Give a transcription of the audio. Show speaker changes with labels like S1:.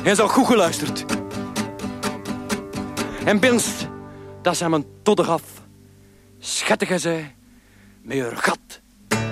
S1: En zou goed geluisterd. En binst, dat zijn mijn todder af. Schattige zij, met haar gat